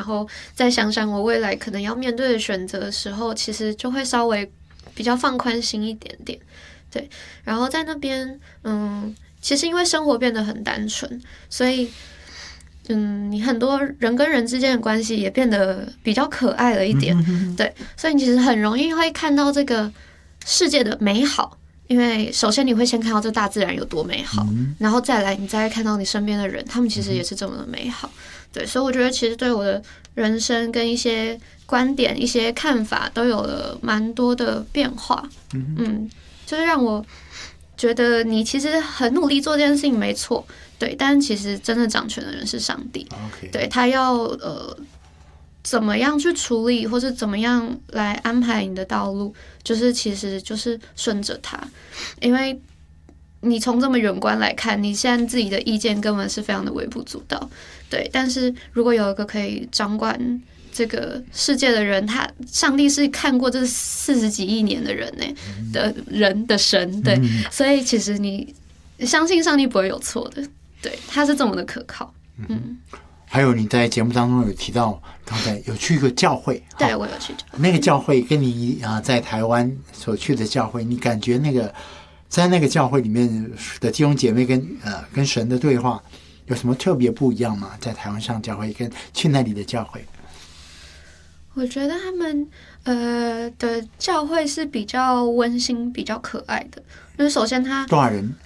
后再想想我未来可能要面对的选择的时候，其实就会稍微比较放宽心一点点。对，然后在那边，其实因为生活变得很单纯，所以你很多人跟人之间的关系也变得比较可爱了一点。对，所以你其实很容易会看到这个世界的美好，因为首先你会先看到这大自然有多美好，然后再来你再看到你身边的人，他们其实也是这么的美好。对，所以我觉得其实对我的人生跟一些观点、一些看法都有了蛮多的变化。就是让我觉得你其实很努力做这件事情没错，对，但其实真的掌权的人是上帝。对，他要怎么样去处理，或是怎么样来安排你的道路，就是其实就是顺着他，因为你从这么远观来看，你现在自己的意见根本是非常的微不足道。对，但是如果有一个可以掌管这个世界的人，上帝是看过这40几亿年的人的神，对，所以其实你相信上帝不会有错的，对，他是这么的可靠。 还有你在节目当中有提到，刚才有去一个教会， 对，我有去教会。 那个教会跟你在台湾所去的教会，你感觉在那个教会里面的弟兄姐妹跟神的对话有什么特别不一样吗？在台湾上教会跟去那里的教会？ 我觉得他们的教会是比较温馨、比较可爱的。因为首先多少人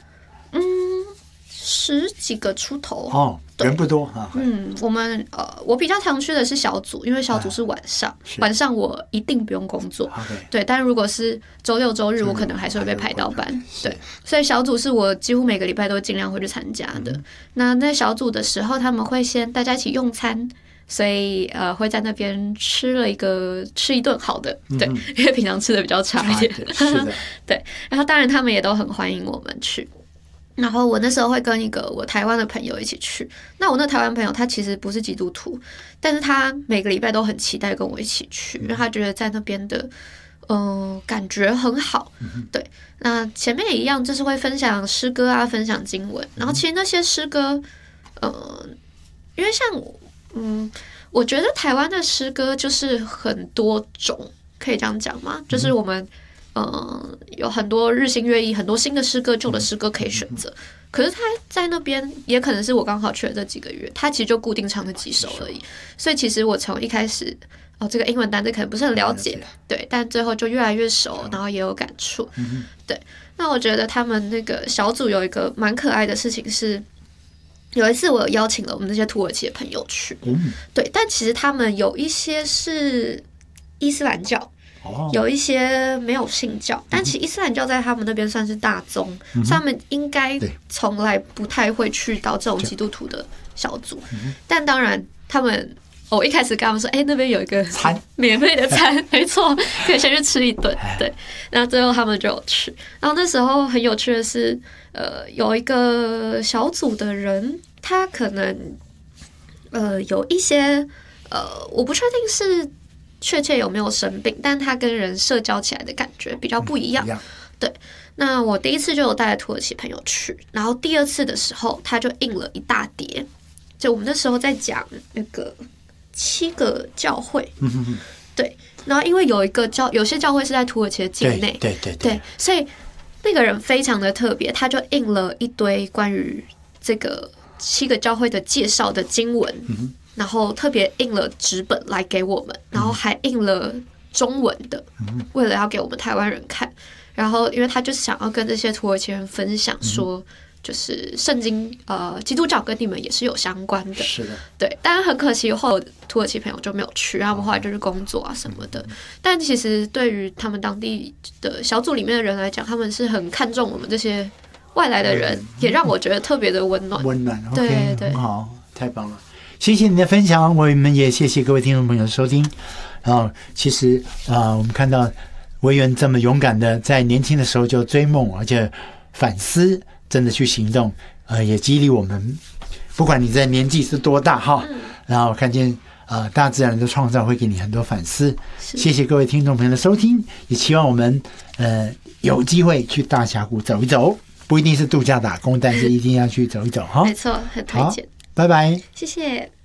？10几个出头哦，人不多我比较常去的是小组，因为小组是晚上，晚上我一定不用工作。对，但如果是周六周日，我可能还是会被排到班。对，所以小组是我几乎每个礼拜都尽量会去参加的。那在小组的时候，他们会先大家一起用餐。所以会在那边吃一顿好的，对，因为平常吃的比较差一点，对。然后当然他们也都很欢迎我们去。然后我那时候会跟一个我台湾的朋友一起去。那我那台湾朋友他其实不是基督徒，但是他每个礼拜都很期待跟我一起去，因为他觉得在那边的感觉很好。对，那前面也一样，就是会分享诗歌啊，分享经文。然后其实那些诗歌，因为像我觉得台湾的诗歌就是很多种，可以这样讲吗？就是我们有很多日新月异，很多新的诗歌、旧的诗歌可以选择。可是他在那边也可能是我刚好去了这几个月，他其实就固定唱了几首而已。所以其实我从一开始这个英文单词可能不是很了解，对，但最后就越来越熟，然后也有感触。对，那我觉得他们那个小组有一个蛮可爱的事情是。有一次我有邀请了我们那些土耳其的朋友去，对，但其实他们有一些是伊斯兰教，有一些没有信教，但其实伊斯兰教在他们那边算是大宗，所以他们应该从来不太会去到这种基督徒的小组，但当然他们。我一开始跟他们说，那边有一个免费的餐，没错，可以先去吃一顿。对，然后最后他们就有去。然后那时候很有趣的是，有一个小组的人，他可能有一些我不确定是确切有没有生病，但他跟人社交起来的感觉比较不一样。对，那我第一次就有带土耳其朋友去，然后第二次的时候，他就印了一大叠。就我们那时候在讲那个。7个教会，对，然后因为有些教会是在土耳其的境内，对，所以那个人非常的特别，他就印了一堆关于这个7个教会的介绍的经文，然后特别印了纸本来给我们，然后还印了中文的，为了要给我们台湾人看，然后因为他就是想要跟这些土耳其人分享说。就是圣经，基督教跟你们也是有相关的， 是的， 对。但是很可惜，后土耳其朋友就没有去，他们后来就是工作啊什么的。但其实对于他们当地的小组里面的人来讲，他们是很看重我们这些外来的人，也让我觉得特别的温暖。 温暖，对对，很好，太棒了，谢谢你的分享，我们也谢谢各位听众朋友的收听。然后，其实我们看到维园这么勇敢的在年轻的时候就追梦，而且反思。真的去行动，也激励我们。不管你在年纪是多大哈，然后看见大自然的创造会给你很多反思。谢谢各位听众朋友的收听，也期望我们有机会去大峡谷走一走，不一定是度假打工，但是一定要去走一走哈。 没错，很推荐。 拜拜， 谢谢。